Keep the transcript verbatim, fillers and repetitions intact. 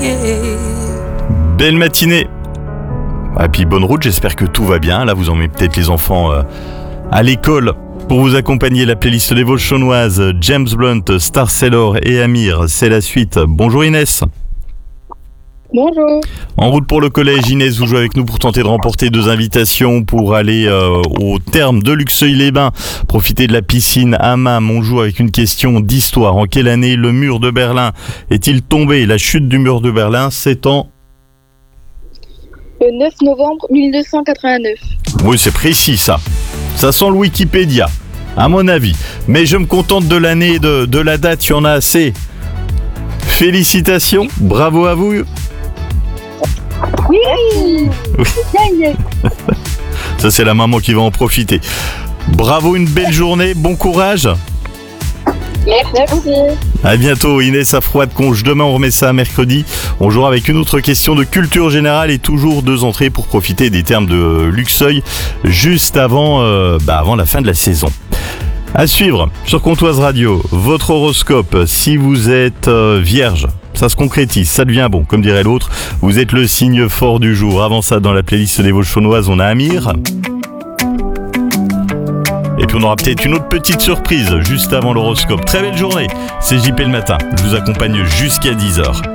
Belle matinée. Et puis bonne route, j'espère que tout va bien. Là, vous emmenez peut-être les enfants euh, à l'école. Pour vous accompagner, la playlist des Vosges chaunoises, James Blunt, Star Sailor et Amir, c'est la suite. Bonjour Inès. Bonjour. En route pour le collège, Inès, vous jouez avec nous pour tenter de remporter deux invitations pour aller euh, au terme de Luxeuil-les-Bains, profiter de la piscine Hammam. On joue avec une question d'histoire. En quelle année le mur de Berlin est-il tombé? La chute du mur de Berlin, c'est en... Le neuf novembre mille deux cent quatre-vingt-neuf. Oui, c'est précis ça. Ça sent le Wikipédia, à mon avis. Mais je me contente de l'année, de, de la date, il y en a assez. Félicitations, bravo à vous. Oui, Oui. Bien, Ça, c'est la maman qui va en profiter. Bravo, une belle journée, bon courage. merci. À bientôt, Inès à Froide-Conche. Demain, on remet ça mercredi. On jouera avec une autre question de culture générale et toujours deux entrées pour profiter des termes de Luxeuil juste avant, euh, bah avant la fin de la saison. À suivre sur Comtoise Radio, votre horoscope. Si vous êtes euh, vierge, ça se concrétise, ça devient bon, comme dirait l'autre. Vous êtes le signe fort du jour. Avant ça, dans la playlist des Vosges chaunoises, on a Amir. Et puis on aura peut-être une autre petite surprise juste avant l'horoscope. Très belle journée, c'est J P le matin. Je vous accompagne jusqu'à dix heures.